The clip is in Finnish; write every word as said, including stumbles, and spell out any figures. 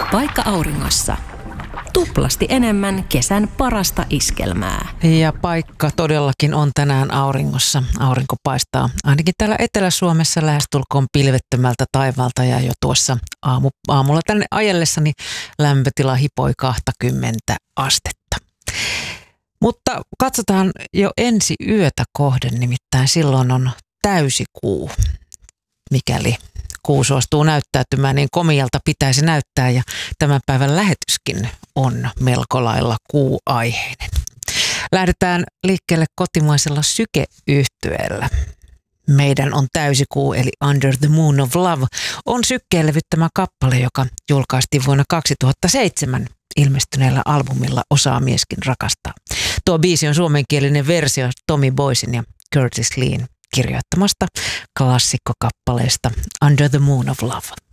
Paikka auringossa. Tuplasti enemmän kesän parasta iskelmää. Ja paikka todellakin on tänään auringossa. Aurinko paistaa ainakin täällä Etelä-Suomessa lähestulkoon pilvettömältä taivaalta ja jo tuossa aamu, aamulla tänne ajellessani lämpötila hipoi kaksikymmentä astetta. Mutta katsotaan jo ensi yötä kohden, nimittäin silloin on täysikuu, mikäli kuu suostuu näyttäytymään, niin komialta pitäisi näyttää ja tämän päivän lähetyskin on melko lailla kuuaiheinen. Lähdetään liikkeelle kotimaisella Syke-yhtyeellä. Meidän on täysikuu eli Under the Moon of Love on Sykkeen levyttämä kappale, joka julkaistiin vuonna kaksituhattaseitsemän ilmestyneellä albumilla Osaa mieskin rakastaa. Tuo biisi on suomenkielinen versio Tommy Boysin ja Curtis Leen kirjoittamasta klassikkokappaleesta Under the Moon of Love.